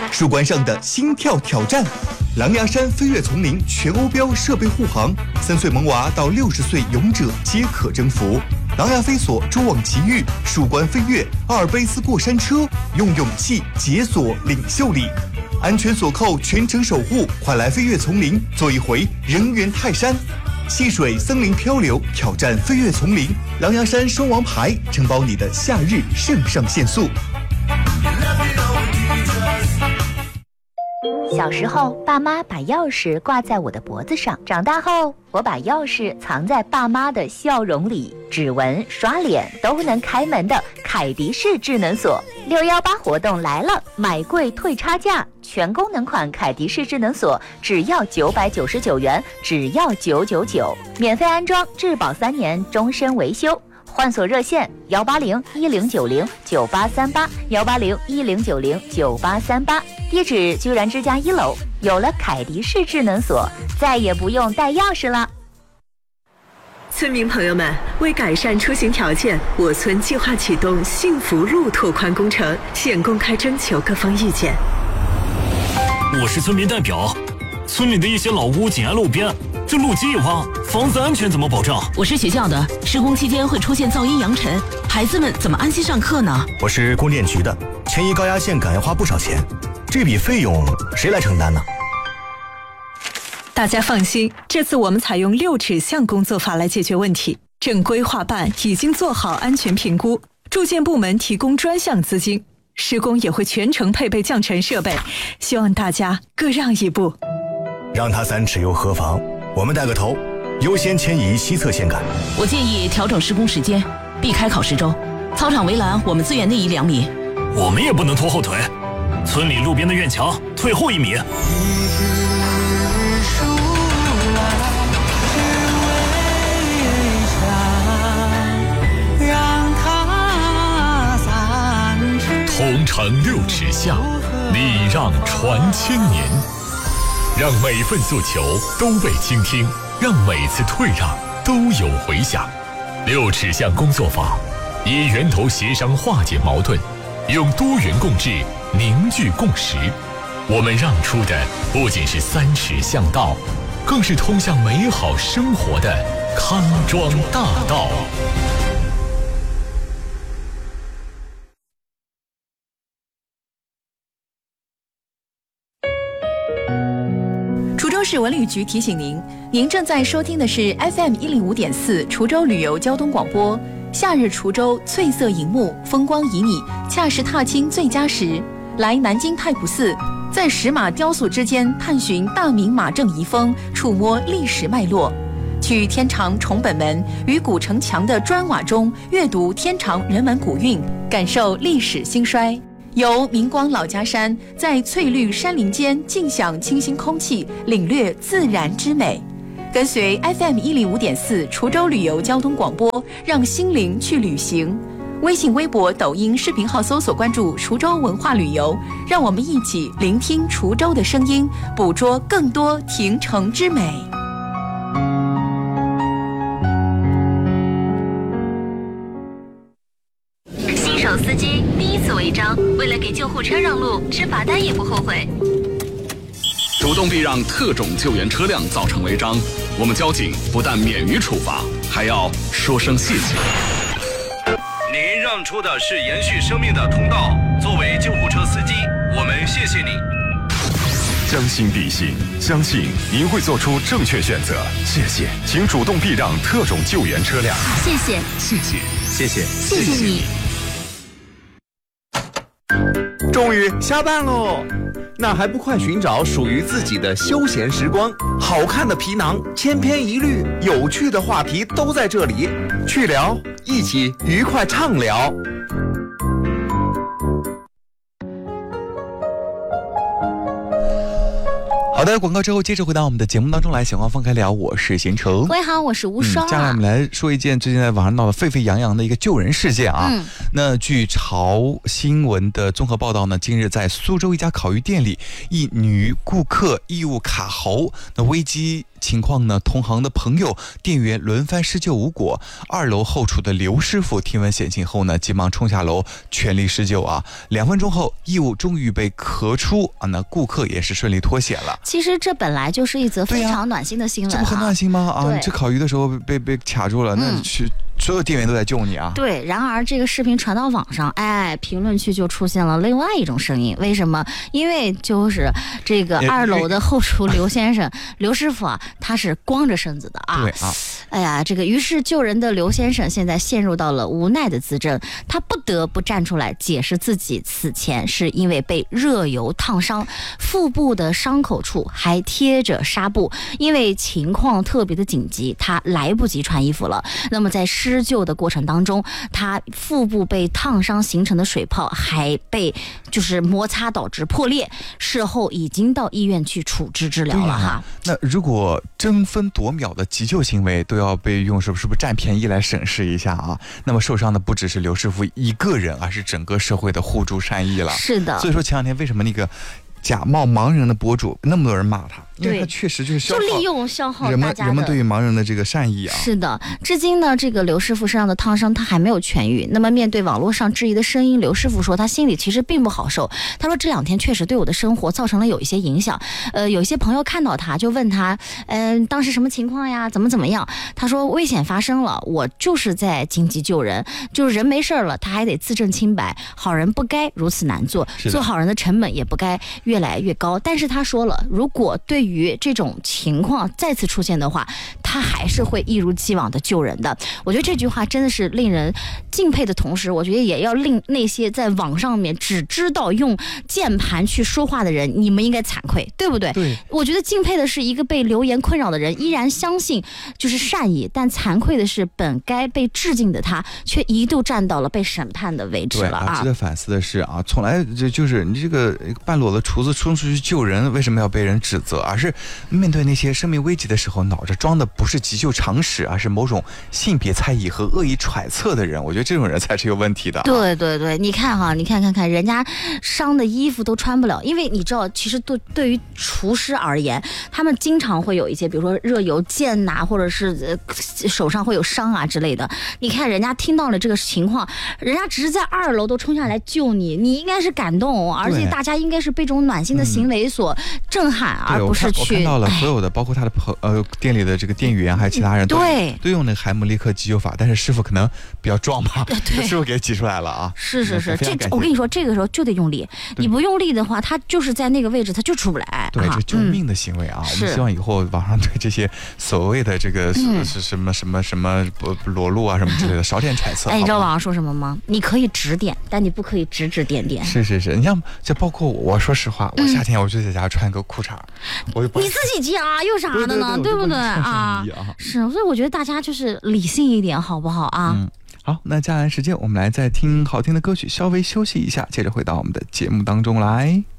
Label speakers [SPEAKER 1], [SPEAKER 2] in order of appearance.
[SPEAKER 1] 树冠上的心跳挑战，狼牙山飞跃丛林全欧标设备护航，3岁萌娃到60岁勇者皆可征服。狼牙飞索蛛网奇遇，树冠飞跃，阿尔卑斯过山车，用勇气解锁领袖力。安全锁扣，全程守护，快来飞跃丛林，做一回人猿泰山。戏水森林漂流，挑战飞跃丛林，狼牙山双王牌，承包你的夏日肾上腺素。
[SPEAKER 2] 小时候，爸妈把钥匙挂在我的脖子上；长大后，我把钥匙藏在爸妈的笑容里。指纹、刷脸都能开门的凯迪式智能锁，618活动来了，买贵退差价，全功能款凯迪式智能锁只要999元，只要999，免费安装，质保3年，终身维修。换锁热线18010909838，18010909838，地址居然之家1楼。有了凯迪式智能锁，再也不用带钥匙了。
[SPEAKER 3] 村民朋友们，为改善出行条件，我村计划启动幸福路拓宽工程，现公开征求各方意见。
[SPEAKER 4] 我是村民代表，村里的一些老屋紧挨路边，这路基一挖，房子安全怎么保障？
[SPEAKER 5] 我是学校的，施工期间会出现噪音扬尘，孩子们怎么安心上课呢？
[SPEAKER 6] 我是供电局的，迁移高压线杆要花不少钱，这笔费用谁来承担呢？
[SPEAKER 3] 大家放心，这次我们采用6指向工作法来解决问题。正规划办已经做好安全评估，住建部门提供专项资金，施工也会全程配备降尘设备，希望大家各让一步。
[SPEAKER 6] 让他3尺又何妨？我们带个头，优先迁移西侧线杆。
[SPEAKER 5] 我建议调整施工时间，避开考试周。操场围栏我们资源内移2米。
[SPEAKER 4] 我们也不能拖后腿，村里路边的院墙退后1米。
[SPEAKER 7] 同城6尺巷，礼让传千年，让每份诉求都被倾听，让每次退让都有回响。6尺巷工作法，以源头协商化解矛盾，用多元共治凝聚共识。我们让出的不仅是3尺巷道，更是通向美好生活的康庄大道。
[SPEAKER 8] 滁州市文旅局提醒您，您正在收听的是 FM105.4 滁州旅游交通广播。夏日滁州翠色银幕，风光旖旎，恰是踏青最佳时。来南京太仆寺，在石马雕塑之间探寻大明马正遗风，触摸历史脉络。去天长崇本门，于古城墙的砖瓦中阅读天长人文古韵，感受历史兴衰。游明光老家山，在翠绿山林间尽享清新空气，领略自然之美。跟随 FM105.4 滁州旅游交通广播，让心灵去旅行。微信、微博、抖音视频号搜索关注滁州文化旅游，让我们一起聆听滁州的声音，捕捉更多亭城之美。
[SPEAKER 2] 新手司机第一次违章，为了给救护车让路，吃罚单也不后悔。
[SPEAKER 9] 主动避让特种救援车辆造成违章，我们交警不但免于处罚，还要说声谢谢。
[SPEAKER 10] 您让出的是延续生命的通道，作为救护车司机，我们谢谢你。
[SPEAKER 7] 将心比心，相信您会做出正确选择。谢谢，请主动避让特种救援车辆。
[SPEAKER 2] 谢谢，
[SPEAKER 7] 谢谢，谢谢，
[SPEAKER 2] 谢谢你。
[SPEAKER 11] 终于下班喽，那还不快寻找属于自己的休闲时光？好看的皮囊千篇一律，有趣的话题都在这里，去聊，一起愉快畅聊。好
[SPEAKER 1] 的，广告之后接着回到我们的节目当中来，小光放开聊，我是贤成。
[SPEAKER 12] 各位好，我是无双。
[SPEAKER 1] 接下来我们来说一件最近在网上闹得沸沸扬扬的一个救人事件啊。那据潮新闻的综合报道呢，近日在苏州一家烤鱼店里，一女顾客异物卡喉，那危机情况呢，同行的朋友、店员轮番施救无果。2楼后厨的刘师傅听闻险情后呢，急忙冲下楼全力施救啊。2分钟后，异物终于被咳出啊，那顾客也是顺利脱险了。
[SPEAKER 12] 其实这本来就是一则非常暖心的新闻，
[SPEAKER 1] 这不很暖心吗？啊，你吃烤鱼的时候被卡住了，那去。所有店员都在救你啊！对，
[SPEAKER 12] 然而这个视频传到网上，评论区就出现了另外一种声音。为什么？因为就是这个2楼的后厨刘先生、刘师傅啊，他是光着身子的啊。对啊。哎呀，这个于是救人的刘先生现在陷入到了无奈的自证，他不得不站出来解释自己此前是因为被热油烫伤，腹部的伤口处还贴着纱布，因为情况特别的紧急，他来不及穿衣服了。那么在施救的过程当中，他腹部被烫伤形成的水泡还被就是摩擦导致破裂，事后已经到医院去处置治疗了哈。
[SPEAKER 1] 那如果争分夺秒的急救行为都要被用是不是占便宜来审视一下啊？那么受伤的不只是刘师傅一个人，而是整个社会的互助善意了。是的。所以说前两天为什么那个假冒盲人的博主那么多人骂他？因为他确实就是
[SPEAKER 12] 利用消耗大家的
[SPEAKER 1] 人们对于盲人的这个善意啊。
[SPEAKER 12] 是的，至今呢，这个刘师傅身上的烫伤他还没有痊愈。那么面对网络上质疑的声音，刘师傅说他心里其实并不好受。他说这2天确实对我的生活造成了有一些影响。有一些朋友看到他就问他，当时什么情况呀？怎么样？他说危险发生了，我就是在紧急救人，就是人没事了，他还得自证清白。好人不该如此难做，做好人的成本也不该越来越高。但是他说了，如果对于这种情况再次出现的话，他还是会一如既往的救人的。我觉得这句话真的是令人敬佩的同时，我觉得也要令那些在网上面只知道用键盘去说话的人，你们应该惭愧，对不对？对。我觉得敬佩的是一个被流言困扰的人依然相信就是善意，但惭愧的是本该被致敬的他，却一度站到了被审判的位置了啊！
[SPEAKER 1] 值得反思的是啊，从来就是你这个半裸的厨子冲出去救人，为什么要被人指责？而是面对那些生命危急的时候，脑着装的不是急救常识，而是某种性别猜疑和恶意揣测的人，我觉得这种人才是有问题的。
[SPEAKER 12] 对，你看哈，你看人家伤的衣服都穿不了，因为你知道，其实对于厨师而言，他们经常会有一些，比如说热油溅呐，或者是手上会有伤啊之类的。你看人家听到了这个情况，人家只是在2楼都冲下来救你，你应该是感动，而且大家应该是被这种暖心的行为所震撼，而不是去。
[SPEAKER 1] 我看到了所有的，包括他的店里的这个店员还有其他人都用那个海姆立克急救法，但是师傅可能比较壮吧，师傅给挤出来了啊。
[SPEAKER 12] 是，这我跟你说，这个时候就得用力，你不用力的话，他就是在那个位置他就出不来。
[SPEAKER 1] 对，这救命的行为啊！我们希望以后网上对这些所谓的这个是什么裸露啊什么之类的少点揣测。
[SPEAKER 12] 你知道网上说什么吗？你可以指点，但你不可以指点点。
[SPEAKER 1] 是，你像就包括我说实话，我夏天我就在家穿个裤衩，
[SPEAKER 12] 你自己加有啥的呢？对不对啊？是，所以我觉得大家就是理性一点，好不好啊？
[SPEAKER 1] 好，那接下来时间我们来再听好听的歌曲，稍微休息一下，接着回到我们的节目当中来。